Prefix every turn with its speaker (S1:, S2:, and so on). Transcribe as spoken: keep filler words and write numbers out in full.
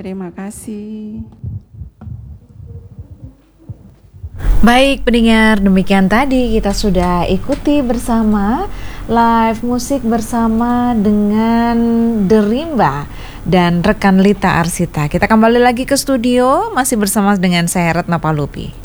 S1: Terima kasih.
S2: Baik pendengar, demikian tadi kita sudah ikuti bersama live musik bersama dengan Derimba dan rekan Lita Arsita. Kita kembali lagi ke studio, masih bersama dengan saya Retna Palupi.